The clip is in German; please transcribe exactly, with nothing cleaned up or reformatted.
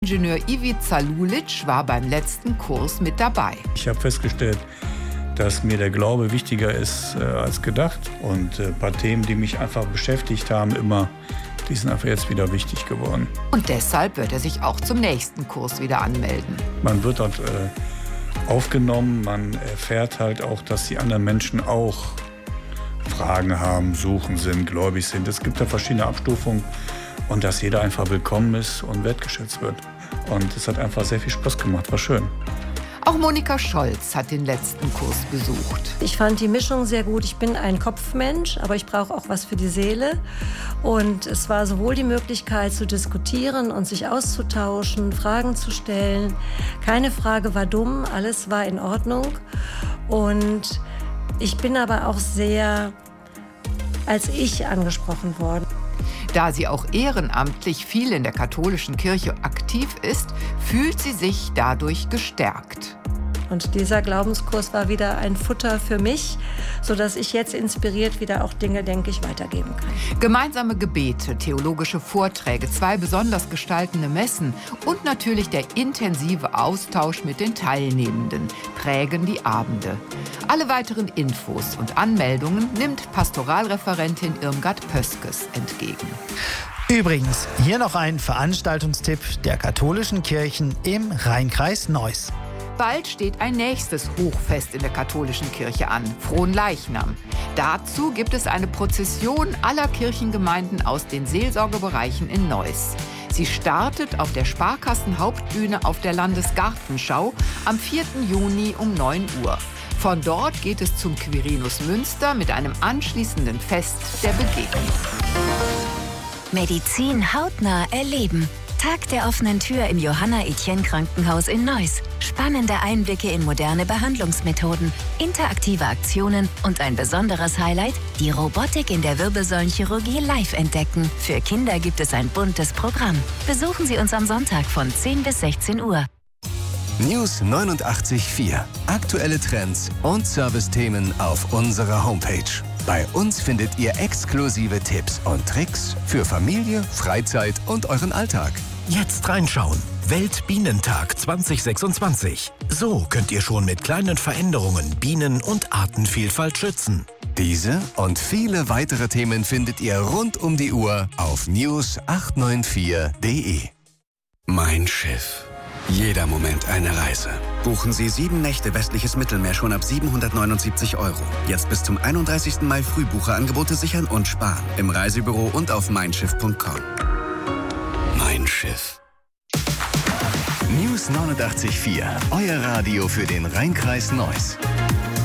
Ingenieur Ivica Lulic war beim letzten Kurs mit dabei. Ich habe festgestellt, dass mir der Glaube wichtiger ist äh, als gedacht. Und äh, ein paar Themen, die mich einfach beschäftigt haben, immer, die sind einfach jetzt wieder wichtig geworden. Und deshalb wird er sich auch zum nächsten Kurs wieder anmelden. Man wird dort äh, aufgenommen, man erfährt halt auch, dass die anderen Menschen auch Fragen haben, suchen sind, gläubig sind. Es gibt da verschiedene Abstufungen und dass jeder einfach willkommen ist und wertgeschätzt wird. Und es hat einfach sehr viel Spaß gemacht, war schön. Auch Monika Scholz hat den letzten Kurs besucht. Ich fand die Mischung sehr gut. Ich bin ein Kopfmensch, aber ich brauche auch was für die Seele. Und es war sowohl die Möglichkeit zu diskutieren und sich auszutauschen, Fragen zu stellen. Keine Frage war dumm, alles war in Ordnung. Und ich bin aber auch sehr als ich angesprochen worden. Da sie auch ehrenamtlich viel in der katholischen Kirche aktiv ist, fühlt sie sich dadurch gestärkt. Und dieser Glaubenskurs war wieder ein Futter für mich, sodass ich jetzt inspiriert wieder auch Dinge, denke ich, weitergeben kann. Gemeinsame Gebete, theologische Vorträge, zwei besonders gestaltende Messen und natürlich der intensive Austausch mit den Teilnehmenden prägen die Abende. Alle weiteren Infos und Anmeldungen nimmt Pastoralreferentin Irmgard Pöskes entgegen. Übrigens, hier noch ein Veranstaltungstipp der katholischen Kirchen im Rheinkreis Neuss. Bald steht ein nächstes Hochfest in der katholischen Kirche an, Fronleichnam. Dazu gibt es eine Prozession aller Kirchengemeinden aus den Seelsorgebereichen in Neuss. Sie startet auf der Sparkassenhauptbühne auf der Landesgartenschau am vierten Juni um neun Uhr. Von dort geht es zum Quirinus Münster mit einem anschließenden Fest der Begegnung. Medizin hautnah erleben. Tag der offenen Tür im Johanna-Etienne-Krankenhaus in Neuss. Spannende Einblicke in moderne Behandlungsmethoden, interaktive Aktionen und ein besonderes Highlight, die Robotik in der Wirbelsäulenchirurgie live entdecken. Für Kinder gibt es ein buntes Programm. Besuchen Sie uns am Sonntag von zehn bis sechzehn Uhr. News neunundachtzig Komma vier. Aktuelle Trends und Servicethemen auf unserer Homepage. Bei uns findet ihr exklusive Tipps und Tricks für Familie, Freizeit und euren Alltag. Jetzt reinschauen. Weltbienentag zwanzig sechsundzwanzig. So könnt ihr schon mit kleinen Veränderungen Bienen- und Artenvielfalt schützen. Diese und viele weitere Themen findet ihr rund um die Uhr auf news acht neun vier punkt de. Mein Schiff. Jeder Moment eine Reise. Buchen Sie sieben Nächte westliches Mittelmeer schon ab siebenhundertneunundsiebzig Euro. Jetzt bis zum einunddreißigsten Mai Frühbucherangebote sichern und sparen. Im Reisebüro und auf mein schiff punkt com. Mein Schiff. News neunundachtzig Komma vier. Euer Radio für den Rheinkreis Neuss.